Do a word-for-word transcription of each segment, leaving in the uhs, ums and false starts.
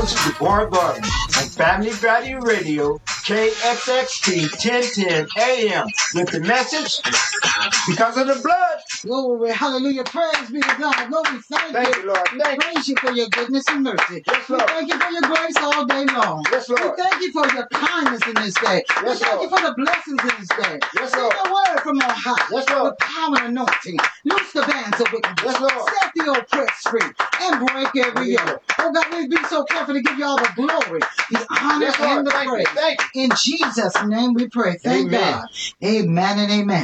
DeBar Garden on Family Value Radio, K X X T ten ten A M, with the message, because of the blood. Glory, hallelujah, praise be to God. Lord, we thank, Thank you. you, Lord. Thank you. Praise you for your goodness and mercy. Yes, We Lord. thank you for your grace all day long. Yes, Lord. We thank you for your kindness in this day. We Yes, thank Lord. you for the blessings in this day. Yes, Send Lord. your word from on high. Yes, Lord. The power and anointing. Loose the bands of wickedness. Yes, Lord. Set the oppressed free and break every Yes, yoke. Oh God, we be so careful to give you all the glory, the honor, Yes, Lord. and the Thank you. praise. Thank In Jesus' name we pray. Thank Amen. God. Amen and amen.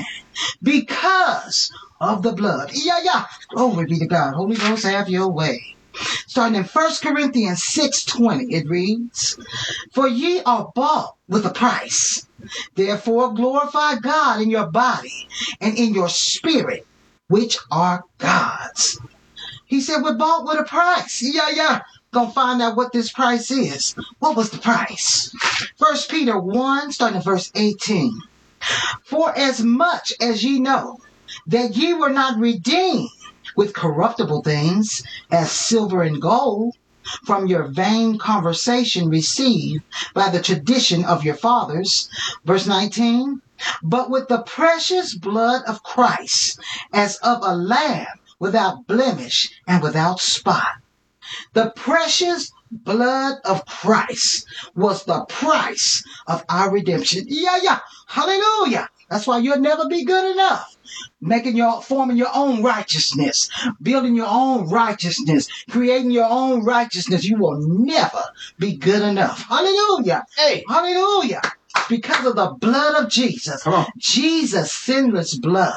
Because of the blood. Yeah, yeah. Glory be to God. Holy Ghost, have your way. Starting in First Corinthians six twenty, it reads, For ye are bought with a price. Therefore glorify God in your body and in your spirit, which are God's. He said we're bought with a price. Yeah, yeah. Gonna find out what this price is. What was the price? First Peter one, starting at verse eighteen. For as much as ye know that ye were not redeemed with corruptible things, as silver and gold, from your vain conversation received by the tradition of your fathers. Verse nineteen. But with the precious blood of Christ, as of a lamb without blemish and without spot. The precious blood of Christ was the price of our redemption. Yeah, yeah. Hallelujah. That's why you'll never be good enough. Making your, forming your own righteousness, building your own righteousness, creating your own righteousness. You will never be good enough. Hallelujah. Hey. Hallelujah. Because of the blood of Jesus. Come on. Jesus' sinless blood.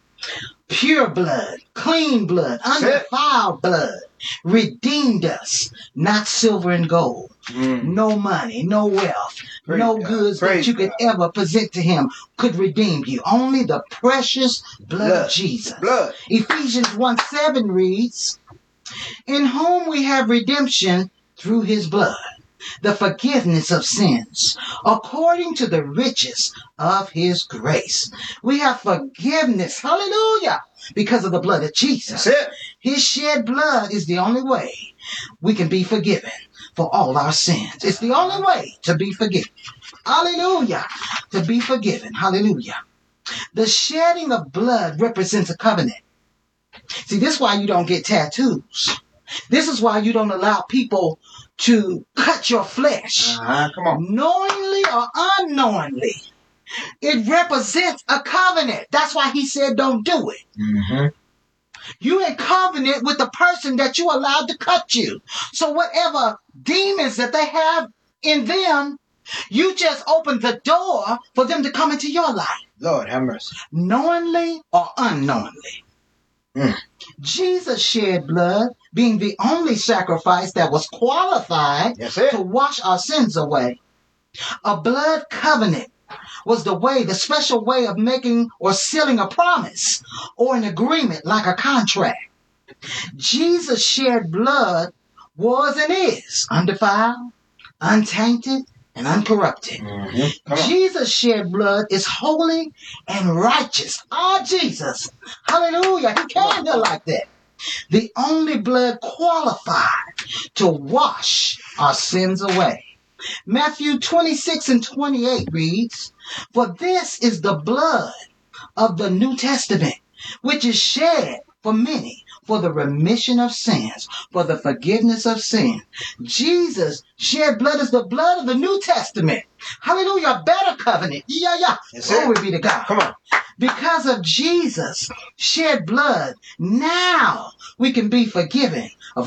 Pure blood, clean blood, undefiled blood, redeemed us, not silver and gold, Mm. no money, no wealth, Praise no God. goods Praise that you could God. ever present to him could redeem you. Only the precious blood, Blood. of Jesus. Blood. Ephesians one seven reads, In whom we have redemption through his blood, the forgiveness of sins, according to the riches of his grace. We have forgiveness, hallelujah, because of the blood of Jesus. That's it. His shed blood is the only way we can be forgiven for all our sins. It's the only way to be forgiven. Hallelujah. To be forgiven. Hallelujah. The shedding of blood represents a covenant. See, this is why you don't get tattoos. This is why you don't allow people to cut your flesh. Uh-huh. Come on. Knowingly or unknowingly. It represents a covenant. That's why he said don't do it. Mm-hmm. You in covenant with the person that you allowed to cut you. So whatever demons that they have in them, you just open the door for them to come into your life. Lord have mercy. Knowingly or unknowingly. Mm. Jesus shed blood, being the only sacrifice that was qualified That's it. to wash our sins away. A blood covenant was the way, the special way of making or sealing a promise or an agreement like a contract. Jesus' shed blood was and is undefiled, untainted, and uncorrupted. Mm-hmm. Come on. Jesus' shed blood is holy and righteous. Ah, Jesus. Hallelujah. He came here like that. The only blood qualified to wash our sins away. Matthew twenty-six and twenty-eight reads, For this is the blood of the New Testament, which is shed for many for the remission of sins, for the forgiveness of sin. Jesus shed blood is the blood of the New Testament. Hallelujah, a better covenant. Yeah, yeah. That's Glory it. be to God. Come on. Because of Jesus shed blood, now we can be forgiven of